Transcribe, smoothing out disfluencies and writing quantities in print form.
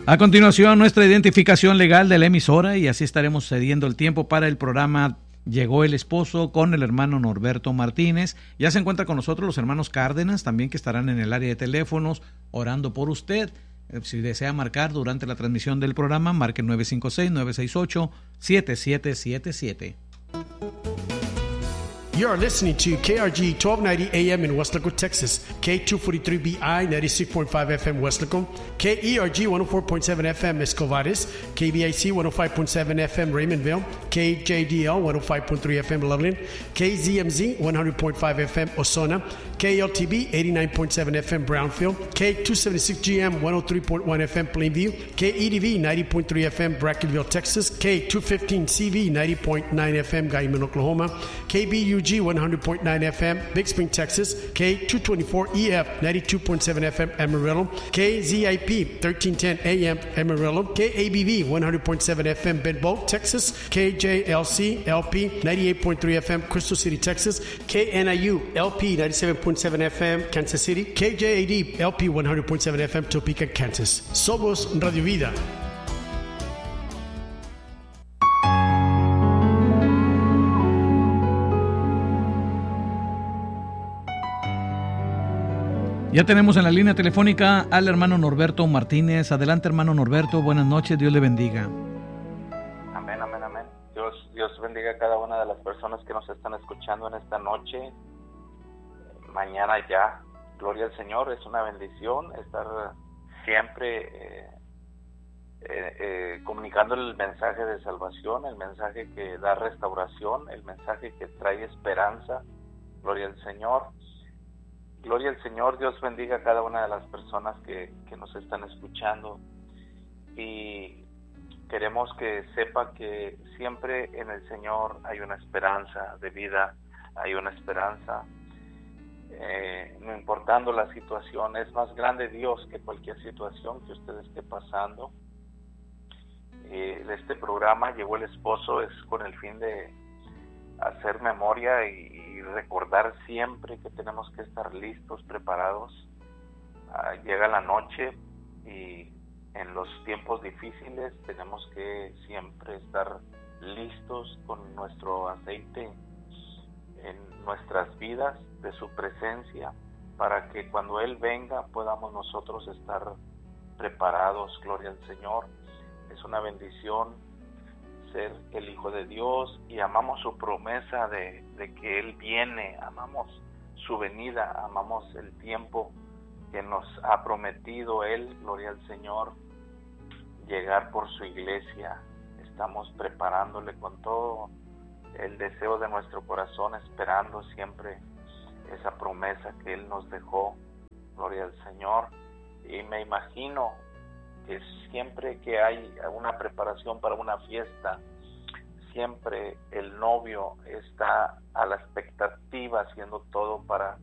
A continuación, nuestra identificación legal de la emisora, y así estaremos cediendo el tiempo para el programa Llegó el Esposo con el hermano Norberto Martínez. Ya se encuentra con nosotros los hermanos Cárdenas, también, que estarán en el área de teléfonos orando por usted. Si desea marcar durante la transmisión del programa, marque 956-968-7777. You are listening to KRG 1290 AM in Weslaco, Texas, K243BI 96.5 FM Weslaco, KERG 104.7 FM Escovares, KBIC 105.7 FM Raymondville, KJDL 105.3 FM Loveland, KZMZ 100.5 FM Osona, KLTB 89.7 FM Brownfield, K276GM 103.1 FM Plainview, KEDV 90.3 FM Brackenville, Texas, K215CV 90.9 FM Guyman, Oklahoma, KBUG 100.9 FM Big Spring, Texas, K224EF 92.7 FM Amarillo, KZIP 1310 AM Amarillo, KABV 100.7 FM Benbow, Texas, KJLC LP 98.3 FM Crystal City, Texas, KNIU LP 97.7 FM Kansas City, KJAD LP 100.7 FM Topeka, Kansas. Somos Radio Vida. Ya tenemos en la línea telefónica al hermano Norberto Martínez. Adelante, hermano Norberto, buenas noches, Dios le bendiga. Amén, amén, amén. Dios bendiga a cada una de las personas que nos están escuchando en esta noche. Mañana ya, gloria al Señor, es una bendición estar siempre comunicando el mensaje de salvación, el mensaje que da restauración, el mensaje que trae esperanza. Gloria al Señor. Gloria al Señor, Dios bendiga a cada una de las personas que nos están escuchando, y queremos que sepa que siempre en el Señor hay una esperanza de vida, hay una esperanza, no importando la situación. Es más grande Dios que cualquier situación que usted esté pasando. Este programa Llegó el Esposo es con el fin de hacer memoria y recordar siempre que tenemos que estar listos, preparados. Llega la noche y en los tiempos difíciles tenemos que siempre estar listos con nuestro aceite en nuestras vidas, de su presencia, para que cuando Él venga podamos nosotros estar preparados. Gloria al Señor. Es una bendición ser el Hijo de Dios, y amamos su promesa de que Él viene, amamos su venida, amamos el tiempo que nos ha prometido Él, gloria al Señor, llegar por su iglesia. Estamos preparándole con todo el deseo de nuestro corazón, esperando siempre esa promesa que Él nos dejó, gloria al Señor. Y me imagino que siempre que hay una preparación para una fiesta, siempre el novio está a la expectativa, haciendo todo para